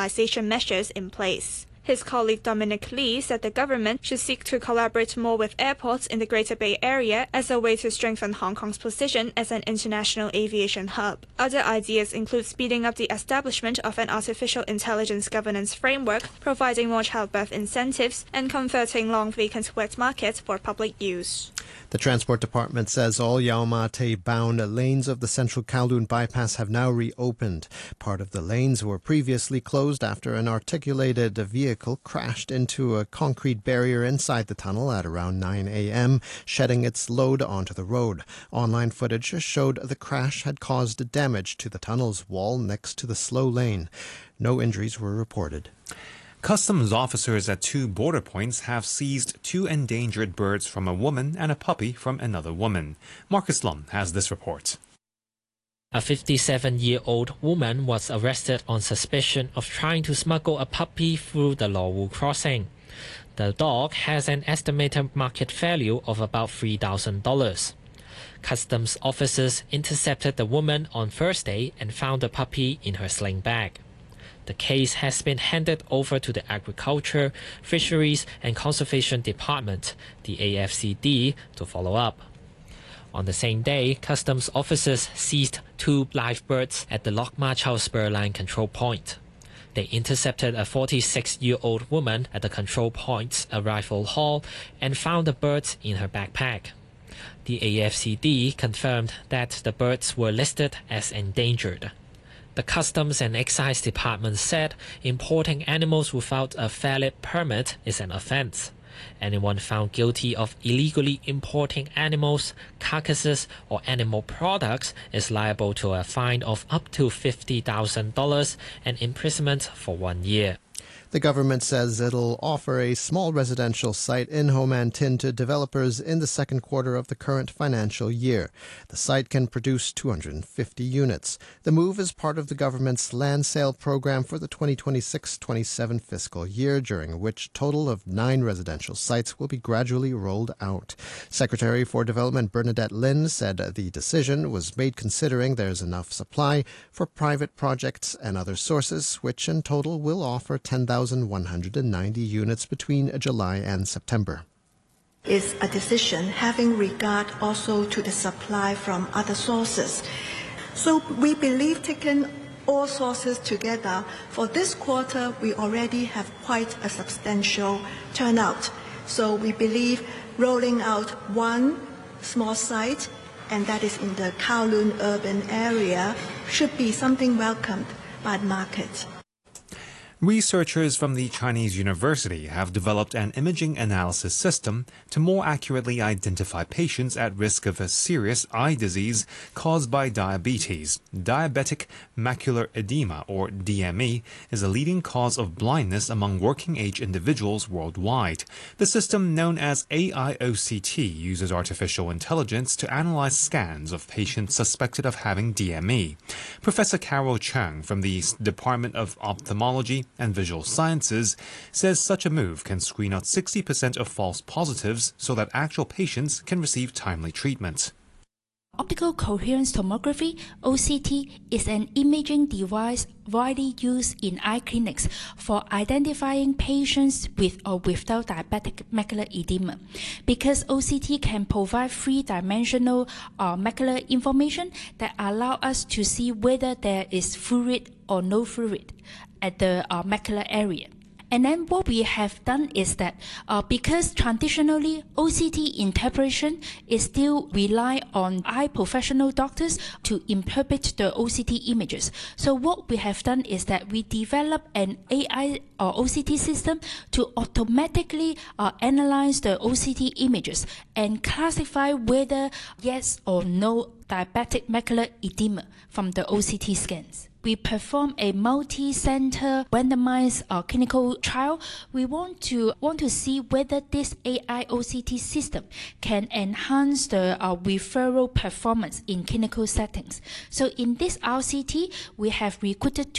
minimization measures in place. His colleague Dominic Lee said the government should seek to collaborate more with airports in the Greater Bay Area as a way to strengthen Hong Kong's position as an international aviation hub. Other ideas include speeding up the establishment of an artificial intelligence governance framework, providing more childbirth incentives, and converting long vacant wet markets for public use. The Transport Department says all Yau Ma Tei-bound lanes of the Central Kowloon bypass have now reopened. Part of the lanes were previously closed after an articulated vehicle crashed into a concrete barrier inside the tunnel at around 9 a.m., shedding its load onto the road. Online footage showed the crash had caused damage to the tunnel's wall next to the slow lane. No injuries were reported. Customs officers at 2 border points have seized 2 endangered birds from a woman and a puppy from another woman. Marcus Lum has this report. A 57-year-old woman was arrested on suspicion of trying to smuggle a puppy through the Lo Wu crossing. The dog has an estimated market value of about $3,000. Customs officers intercepted the woman on Thursday and found the puppy in her sling bag. The case has been handed over to the Agriculture, Fisheries and Conservation Department, the AFCD, to follow up. On the same day, customs officers seized 2 live birds at the Lok Ma Chau Spur Line control point. They intercepted a 46-year-old woman at the control point's arrival hall and found the birds in her backpack. The AFCD confirmed that the birds were listed as endangered. The Customs and Excise Department said importing animals without a valid permit is an offense. Anyone found guilty of illegally importing animals, carcasses, or animal products is liable to a fine of up to $50,000 and imprisonment for 1 year. The government says it'll offer a small residential site in Ho Man Tin to developers in the second quarter of the current financial year. The site can produce 250 units. The move is part of the government's land sale program for the 2026-27 fiscal year, during which a total of 9 residential sites will be gradually rolled out. Secretary for Development Bernadette Lin said the decision was made considering there's enough supply for private projects and other sources, which in total will offer 10,190 units between July and September. It's a decision having regard also to the supply from other sources. So we believe taking all sources together, for this quarter we already have quite a substantial turnout. So we believe rolling out 1 small site, and that is in the Kowloon urban area, should be something welcomed by the market. Researchers from the Chinese University have developed an imaging analysis system to more accurately identify patients at risk of a serious eye disease caused by diabetes. Diabetic macular edema, or DME, is a leading cause of blindness among working-age individuals worldwide. The system, known as AIOCT, uses artificial intelligence to analyze scans of patients suspected of having DME. Professor Carol Chang from the Department of Ophthalmology and Visual Sciences says such a move can screen out 60% of false positives so that actual patients can receive timely treatment. Optical coherence tomography, OCT, is an imaging device widely used in eye clinics for identifying patients with or without diabetic macular edema. Because OCT can provide three-dimensional macular information that allow us to see whether there is fluid or no fluid at the macular area. And then what we have done is that because traditionally OCT interpretation is still rely on eye professional doctors to interpret the OCT images. So what we have done is that we develop an AI or OCT system to automatically analyze the OCT images and classify whether yes or no diabetic macular edema from the OCT scans. We perform a multi-center randomized clinical trial. We want to see whether this AI OCT system can enhance the referral performance in clinical settings. So in this RCT, we have recruited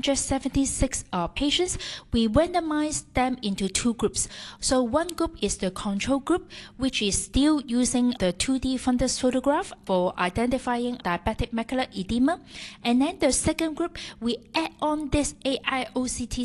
276 patients. We randomized them into 2 groups. So one group is the control group, which is still using the 2D fundus photograph for identifying diabetic macular edema. And then the second group, we add on this AI OCT